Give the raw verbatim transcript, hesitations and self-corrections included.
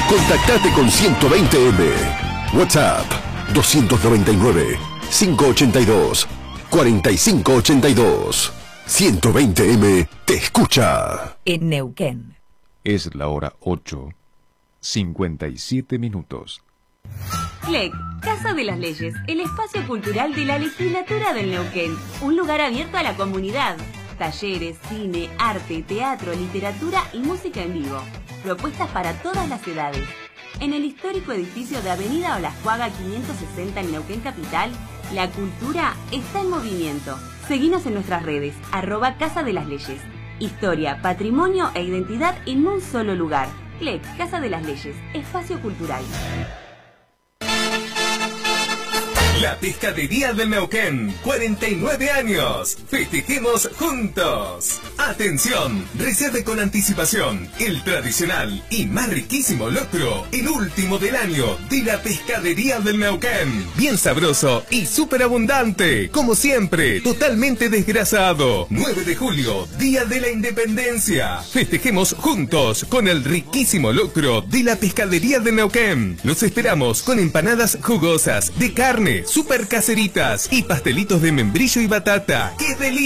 Contactate con ciento veinte eme. WhatsApp dos nueve nueve, cinco ocho dos, cuatro cinco ocho dos. ciento veinte eme te escucha. En Neuquén. Es la hora ocho, cincuenta y siete minutos. C L E C, Casa de las Leyes, el espacio cultural de la legislatura del Neuquén. Un lugar abierto a la comunidad. Talleres, cine, arte, teatro, literatura y música en vivo. Propuestas para todas las edades. En el histórico edificio de Avenida Olascuaga quinientos sesenta en Neuquén Capital, la cultura está en movimiento. Seguinos en nuestras redes, arroba Casa de las Leyes. Historia, patrimonio e identidad en un solo lugar. C L E C, Casa de las Leyes, espacio cultural. La Pescadería del Neuquén, cuarenta y nueve años. Festejemos juntos. Atención, reserve con anticipación el tradicional y más riquísimo locro, el último del año de la Pescadería del Neuquén. Bien sabroso y súper abundante, como siempre, totalmente desgrasado. nueve de julio, Día de la Independencia. Festejemos juntos con el riquísimo locro de la Pescadería del Neuquén. Los esperamos con empanadas jugosas de carne, super caseritas y pastelitos de membrillo y batata. ¡Qué delicia!